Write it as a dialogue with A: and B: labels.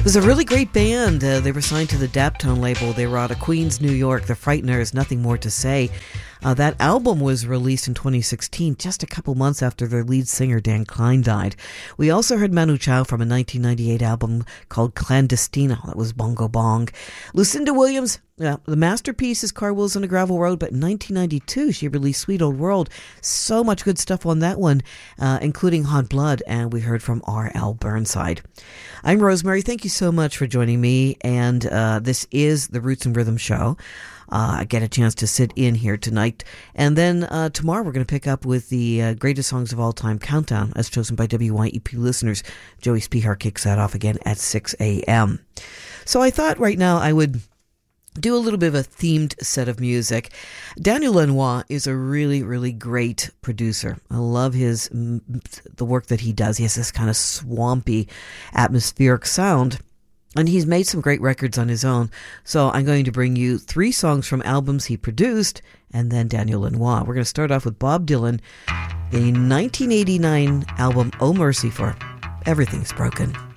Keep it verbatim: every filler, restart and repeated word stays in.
A: was a really great band. Uh, they were signed to the Daptone label. They were out of Queens, New York. The Frighteners, Nothing More to Say. Uh, that album was released in twenty sixteen, just a couple months after their lead singer Dan Klein died. We also heard Manu Chao from a nineteen ninety-eight album called Clandestino. That was Bongo Bong. Lucinda Williams, uh, the masterpiece is Car Wheels on a Gravel Road, but in nineteen ninety-two she released Sweet Old World. So much good stuff on that one, uh, including Hot Blood, and we heard from R L Burnside. I'm Rosemary. Thank you so much for joining me, and uh, this is the Roots and Rhythm Show. Uh, I get a chance to sit in here tonight. And then uh, tomorrow we're going to pick up with the uh, greatest songs of all time countdown as chosen by W Y E P listeners. Joey Spihar kicks that off again at six a.m. So I thought right now I would do a little bit of a themed set of music. Daniel Lanois is a really, really great producer. I love his the work that he does. He has this kind of swampy, atmospheric sound. And he's made some great records on his own. So I'm going to bring you three songs from albums he produced, and then Daniel Lanois. We're going to start off with Bob Dylan, the nineteen eighty-nine album Oh Mercy for Everything's Broken.